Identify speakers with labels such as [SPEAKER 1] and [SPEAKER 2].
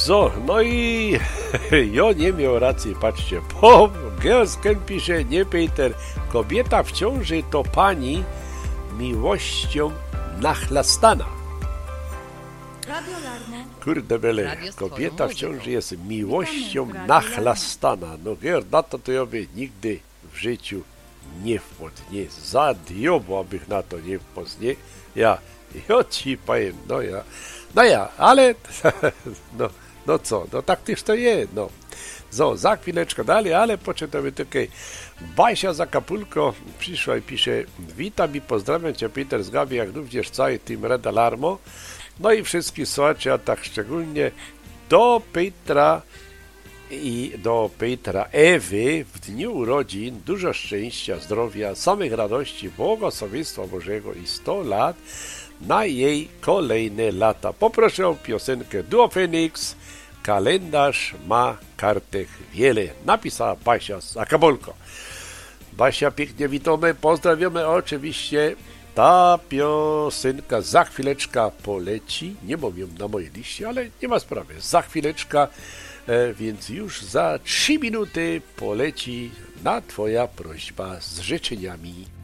[SPEAKER 1] No i ja nie miał racji, patrzcie, po gelskiem pisze, nie Peter, kobieta w ciąży to pani miłością nachlastana. Kurde bele, kobieta w ciąży jest miłością nachlastana. No na to ja by nigdy w życiu nie wpadł, nie, za diabła bych na to nie wpadł, nie, ja ci powiem, ale, no co, no tak też to jest, no. Za chwileczkę dalej, ale poczytamy tutaj. Basia Zakapulko przyszła i pisze: witam i pozdrawiam Cię, Peter z Gabi, jak również cały team Red Alarmo. No i wszystkich słuchaczy, a tak szczególnie do Petra i do Petra Ewy w dniu urodzin, dużo szczęścia, zdrowia, samych radości, błogosławieństwa Bożego i 100 lat na jej kolejne lata. Poproszę o piosenkę Duo Phoenix, kalendarz ma kartek wiele. Napisała Basia Zakapulko. Basia, pięknie witamy, pozdrawiamy oczywiście. Ta piosenka za chwileczkę poleci. Nie mam ją na mojej liście, ale nie ma sprawy. Za chwileczkę, więc już za 3 minuty poleci na Twoja prośba z życzeniami.